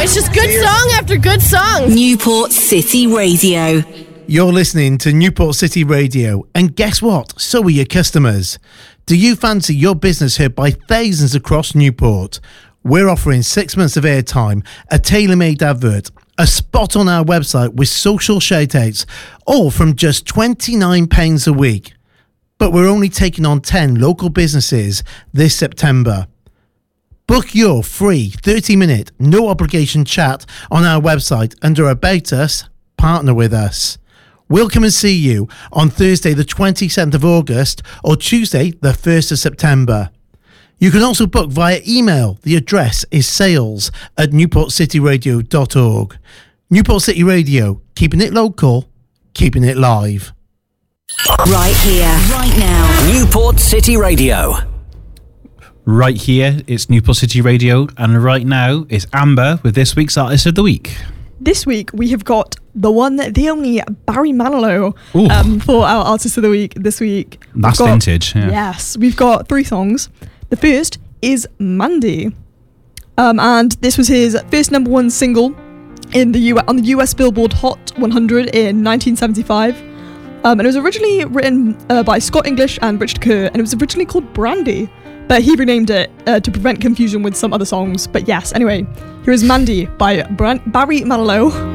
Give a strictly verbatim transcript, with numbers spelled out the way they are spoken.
It's just good song after good song. Newport City Radio. You're listening to Newport City Radio, and guess what? So are your customers. Do you fancy your business heard by thousands across Newport? We're offering six months of airtime, a tailor-made advert, a spot on our website with social shout-outs, all from just twenty-nine pounds a week. But we're only taking on ten local businesses this September. Book your free thirty-minute, no-obligation chat on our website under About Us, Partner with Us. We'll come and see you on Thursday the twenty-seventh of August or Tuesday the first of September. You can also book via email. The address is sales at newport city radio dot org. Newport City Radio, keeping it local, keeping it live. Right here, right now. Newport City Radio. Right here, it's Newport City Radio, and right now it's Amber with this week's Artist of the Week. This week we have got the one, the only Barry Manilow um, for our Artist of the Week this week. That's got, vintage. Yeah. Yes, we've got three songs. The first is Mandy, um, and this was his first number one single in the U- on the U S Billboard Hot one hundred in nineteen seventy-five. Um, and it was originally written uh, by Scott English and Richard Kerr, and it was originally called Brandy, but he renamed it uh, to prevent confusion with some other songs. But yes, anyway, here is Mandy by Bran- Barry Manilow.